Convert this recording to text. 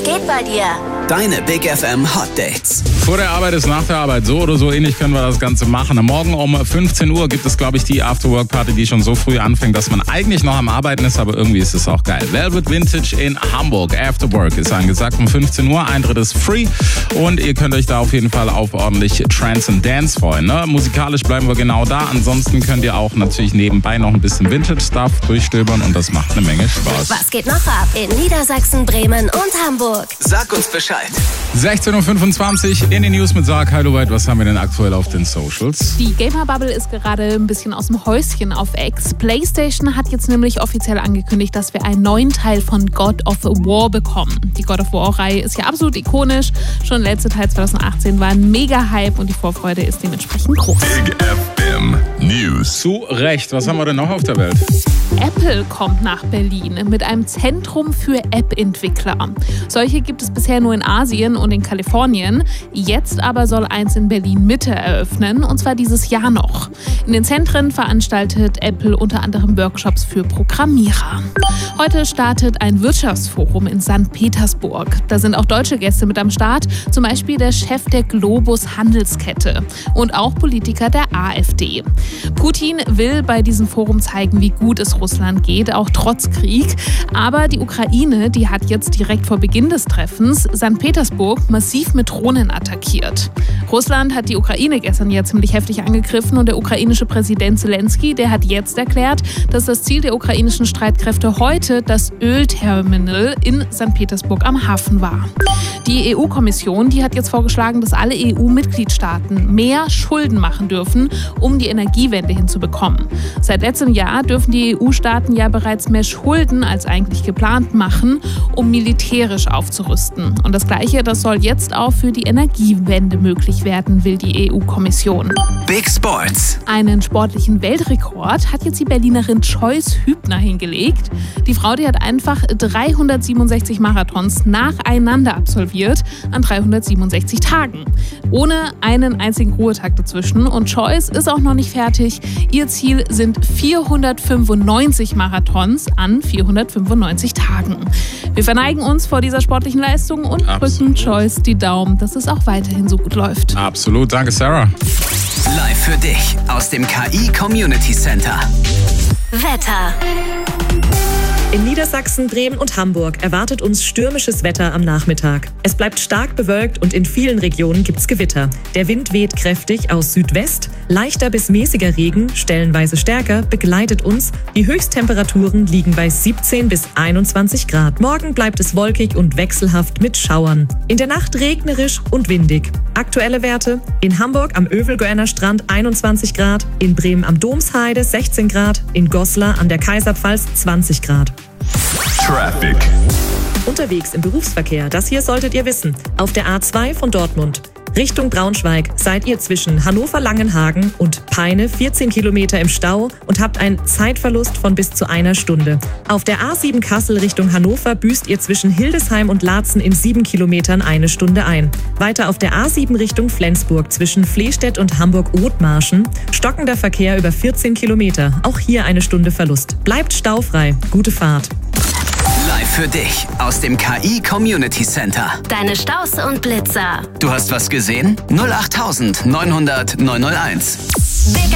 geht bei dir? Deine Big FM Hot Dates. Vor der Arbeit ist nach der Arbeit. So oder so ähnlich können wir das Ganze machen. Morgen um 15 Uhr gibt es, glaube ich, die After-Work-Party, die schon so früh anfängt, dass man eigentlich noch am Arbeiten ist, aber irgendwie ist es auch geil. Velvet Vintage in Hamburg. After-Work ist angesagt um 15 Uhr. Eintritt ist free und ihr könnt euch da auf jeden Fall auf ordentlich Trance and Dance freuen. Ne? Musikalisch bleiben wir genau da. Ansonsten könnt ihr auch natürlich nebenbei noch ein bisschen Vintage-Stuff durchstöbern und das macht eine Menge Spaß. Was geht noch ab in Niedersachsen, Bremen und Hamburg? Sag uns Bescheid. 16.25 Uhr in den News mit Sarah Kailuweit. Was haben wir denn aktuell auf den Socials? Die Gamer-Bubble ist gerade ein bisschen aus dem Häuschen auf X. PlayStation hat jetzt nämlich offiziell angekündigt, dass wir einen neuen Teil von God of War bekommen. Die God of War-Reihe ist ja absolut ikonisch. Schon der letzte Teil 2018 war ein Mega-Hype und die Vorfreude ist dementsprechend groß. Big FM News. Zu Recht. Was haben wir denn noch auf der Welt? Apple kommt nach Berlin mit einem Zentrum für App-Entwickler. Solche gibt es bisher nur in Asien und in Kalifornien. Jetzt aber soll eins in Berlin-Mitte eröffnen, und zwar dieses Jahr noch. In den Zentren veranstaltet Apple unter anderem Workshops für Programmierer. Heute startet ein Wirtschaftsforum in St. Petersburg. Da sind auch deutsche Gäste mit am Start, zum Beispiel der Chef der Globus Handelskette und auch Politiker der AfD. Putin will bei diesem Forum zeigen, wie gut es Russland geht, auch trotz Krieg. Aber die Ukraine, die hat jetzt direkt vor Beginn des Treffens St. Petersburg massiv mit Drohnen attackiert. Russland hat die Ukraine gestern ja ziemlich heftig angegriffen und der ukrainische Präsident Zelensky, der hat jetzt erklärt, dass das Ziel der ukrainischen Streitkräfte heute das Ölterminal in St. Petersburg am Hafen war. Die EU-Kommission, die hat jetzt vorgeschlagen, dass alle EU-Mitgliedstaaten mehr Schulden machen dürfen, um die Energiewende hinzubekommen. Seit letztem Jahr dürfen die EU-Staaten ja bereits mehr Schulden als eigentlich geplant machen, um militärisch aufzurüsten. Und das Gleiche, das soll jetzt auch für die Energiewende möglich werden, will die EU-Kommission. Big Sports. Einen sportlichen Weltrekord hat jetzt die Berlinerin Joyce Hübner hingelegt. Die Frau, die hat einfach 367 Marathons nacheinander absolviert an 367 Tagen. Ohne einen einzigen Ruhetag dazwischen. Und Joyce ist auch noch nicht fertig. Ihr Ziel sind 495 Marathons an 495 Tagen. Wir verneigen uns vor dieser sportlichen Leistung und drücken Joyce die Daumen, dass es auch weiterhin so gut läuft. Absolut. Danke, Sarah. Live für dich aus dem KI Community Center. Wetter. In Niedersachsen, Bremen und Hamburg erwartet uns stürmisches Wetter am Nachmittag. Es bleibt stark bewölkt und in vielen Regionen gibt's Gewitter. Der Wind weht kräftig aus Südwest. Leichter bis mäßiger Regen, stellenweise stärker, begleitet uns. Die Höchsttemperaturen liegen bei 17 bis 21 Grad. Morgen bleibt es wolkig und wechselhaft mit Schauern. In der Nacht regnerisch und windig. Aktuelle Werte: in Hamburg am Övelgöerner Strand 21 Grad, in Bremen am Domsheide 16 Grad, in Goslar an der Kaiserpfalz 20 Grad. Traffic. Unterwegs im Berufsverkehr, das hier solltet ihr wissen. Auf der A2 von Dortmund Richtung Braunschweig seid ihr zwischen Hannover-Langenhagen und Peine 14 Kilometer im Stau und habt einen Zeitverlust von bis zu einer Stunde. Auf der A7 Kassel Richtung Hannover büßt ihr zwischen Hildesheim und Laatzen in 7 Kilometern eine Stunde ein. Weiter auf der A7 Richtung Flensburg zwischen Flehstedt und Hamburg-Othmarschen stockender Verkehr über 14 Kilometer. Auch hier eine Stunde Verlust. Bleibt staufrei. Gute Fahrt. Live für dich aus dem KI Community Center. Deine Staus und Blitzer. Du hast was gesehen? 08900 901. Big